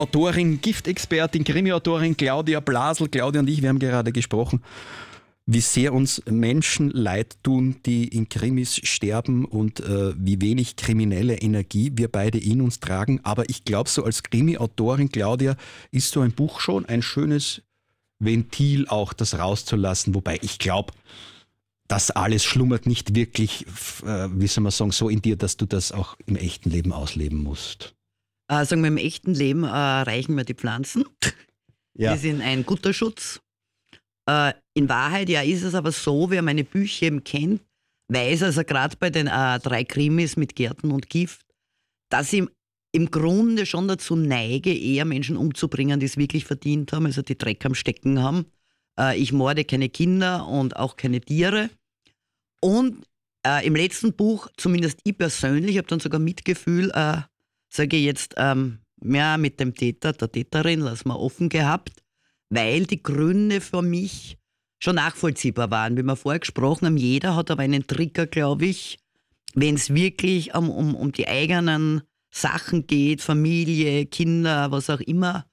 Autorin, Giftexpertin, Krimi-Autorin Claudia Blasl. Claudia und ich, wir haben gerade gesprochen, wie sehr uns Menschen leid tun, die in Krimis sterben und wie wenig kriminelle Energie wir beide in uns tragen. Aber ich glaube, so als Krimi-Autorin, Claudia, ist so ein Buch schon ein schönes Ventil auch, das rauszulassen. Wobei ich glaube, das alles schlummert nicht wirklich, wie soll man sagen, so in dir, dass du das auch im echten Leben ausleben musst. Sagen wir, im echten Leben reichen mir die Pflanzen. Ja. Die sind ein guter Schutz. In Wahrheit, ja, ist es aber so, wer meine Bücher eben kennt, weiß also gerade bei den 3 Krimis mit Gärten und Gift, dass ich im Grunde schon dazu neige, eher Menschen umzubringen, die es wirklich verdient haben, also die Dreck am Stecken haben. Ich morde keine Kinder und auch keine Tiere. Und im letzten Buch, zumindest ich persönlich, habe dann sogar Mitgefühl, sage ich jetzt, mit dem Täter, der Täterin, lassen wir offen gehabt, weil die Gründe für mich schon nachvollziehbar waren. Wie wir vorher gesprochen haben, jeder hat aber einen Trigger, glaube ich, wenn es wirklich um die eigenen Sachen geht, Familie, Kinder, was auch immer,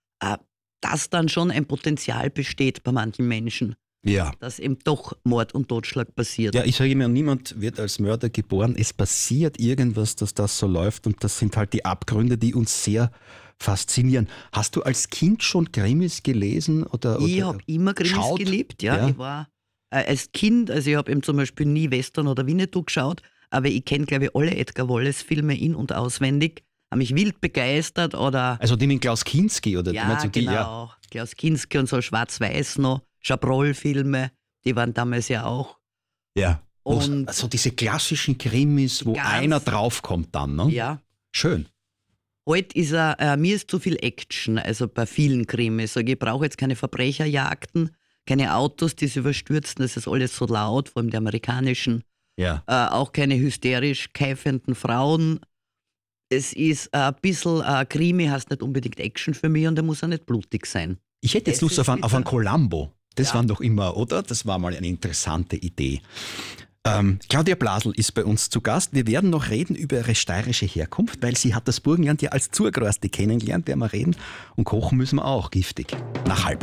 dass dann schon ein Potenzial besteht bei manchen Menschen. Ja. Dass eben doch Mord und Totschlag passiert. Ja, ich sage immer, niemand wird als Mörder geboren. Es passiert irgendwas, dass das so läuft und das sind halt die Abgründe, die uns sehr faszinieren. Hast du als Kind schon Krimis gelesen? Ich habe immer Krimis geliebt, ja. Ich war als Kind, also ich habe eben zum Beispiel nie Western oder Winnetou geschaut, aber ich kenne, glaube ich, alle Edgar Wallace-Filme in- und auswendig. Habe mich wild begeistert oder... Also die mit Klaus Kinski? Oder Ja, die, genau. Ja. Klaus Kinski und so Schwarz-Weiß noch. Chabrol-Filme, die waren damals ja auch. Ja. Und also diese klassischen Krimis, wo einer draufkommt dann, ne? Ja. Schön. Heute ist mir ist zu viel Action, also bei vielen Krimis. Ich brauche jetzt keine Verbrecherjagden, keine Autos, die sich überstürzen, das ist alles so laut, vor allem die amerikanischen. Ja. Auch keine hysterisch keifenden Frauen. Es ist ein bisschen, Krimi heißt nicht unbedingt Action für mich und der muss auch nicht blutig sein. Ich hätte jetzt Lust auf ein Columbo. Das waren doch immer, oder? Das war mal eine interessante Idee. Claudia Blasl ist bei uns zu Gast. Wir werden noch reden über ihre steirische Herkunft, weil sie hat das Burgenland ja als Zurgroste kennengelernt, werden wir reden. Und kochen müssen wir auch, giftig. Nach 12:30.